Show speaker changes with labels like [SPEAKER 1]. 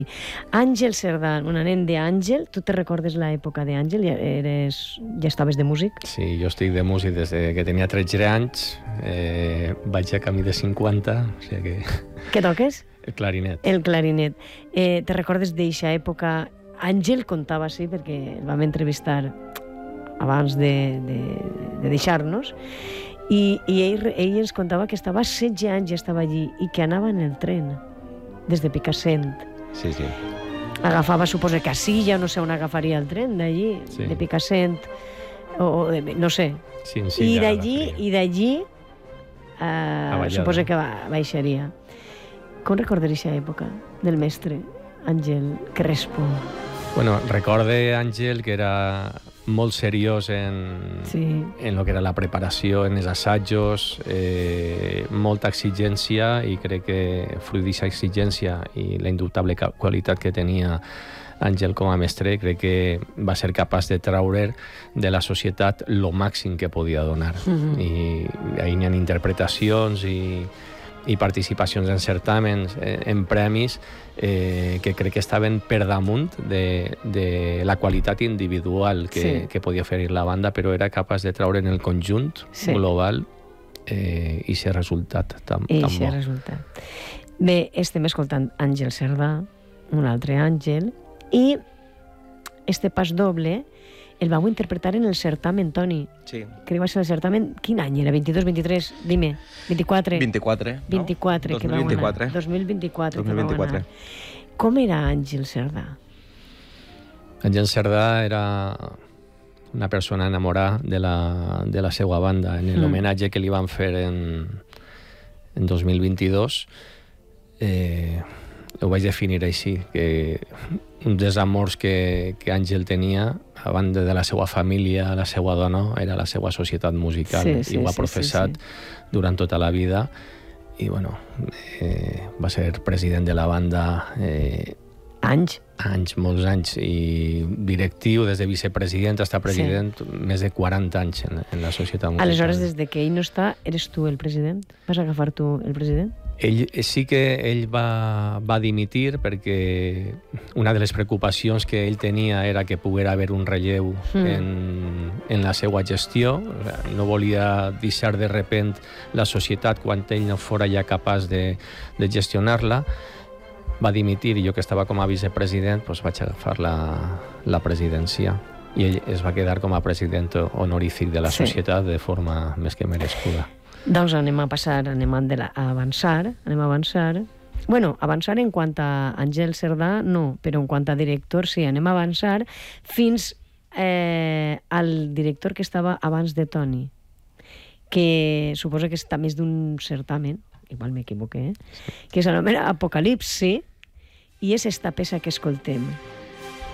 [SPEAKER 1] Àngel Cerdà, un nen d'Àngel. Tu te recordes l'època d'Àngel? Ja estaves de músic?
[SPEAKER 2] Sí, jo estic de músic des que tenia 13 anys. Vaig a camí de 50, o sigui que...
[SPEAKER 1] Què toques?
[SPEAKER 2] El clarinet.
[SPEAKER 1] El clarinet. Te recordes d'eixa època? Àngel contava, sí, perquè el vam entrevistar abans de deixar-nos, i ell ens contava que estava 16 anys, ja estava allí, i que anava en el tren, des de Picassent.
[SPEAKER 2] Sí, sí.
[SPEAKER 1] Agafava, suposo, Casilla, no sé on agafaria el tren, d'allí, sí. De Picassent, no sé.
[SPEAKER 2] Sí,
[SPEAKER 1] I d'allí suposo que baixaria. Com recordaria aquesta època del mestre Àngel Crespo?
[SPEAKER 2] Bueno, recorde Àngel que era molt seriós en lo que era la preparació, en els assajos, molta exigència, i crec que fruit d'aquesta exigència i la indubtable qualitat que tenia Àngel com a mestre, crec que va ser capaç de treure de la societat lo màxim que podia donar. I ahí n'hi ha interpretacions i participacions en certàmens, en premis, que crec que estaven per damunt de la qualitat individual que podia oferir la banda, però era capaç de treure en el conjunt global i aquest resultat tan bo.
[SPEAKER 1] Resultat. Bé, estem escoltant Àngel Cerdà, un altre Àngel, i este pas doble el vau interpretar en el certamen, Toni.
[SPEAKER 3] Sí.
[SPEAKER 1] Crec que va ser el certamen... Quin any era? 22, 23? Dime. 24?
[SPEAKER 3] 24.
[SPEAKER 1] 24, que vau anar. 2024. 2024. Com era Àngel Cerdà?
[SPEAKER 2] Àngel Cerdà era una persona enamorada de la seva banda. En l'homenatge que li van fer en 2022, ho vaig definir així, que un dels amors que Àngel tenia, a banda de la seva família, la seva dona, era la seva societat musical, i ho ha professat durant tota la vida. I bueno, va ser president de la banda anys, molts anys, i directiu, des de vicepresident fins a president, més de 40 anys en la societat musical.
[SPEAKER 1] Aleshores, des de que ell no està, eres tu el president? Vas agafar tu el president?
[SPEAKER 2] Sí que ell va dimitir, perquè una de les preocupacions que ell tenia era que poguera haver un relleu en la seva gestió. No volia deixar de repent la societat quan ell no fora ja capaç de gestionar-la. Va dimitir, i jo, que estava com a vicepresident, vaig agafar la presidència, i ell es va quedar com a president honorífic de la societat de forma més que merescuda.
[SPEAKER 1] Doncs anem a avançar. Bueno, avançar en quant a Àngel Cerdà, no, però en quant a director, sí, anem a avançar fins al director que estava abans de Toni, que suposa que està més d'un certamen, igual m'equivoqué, que s'anomena Apocalipsi, i és esta peça que escoltem.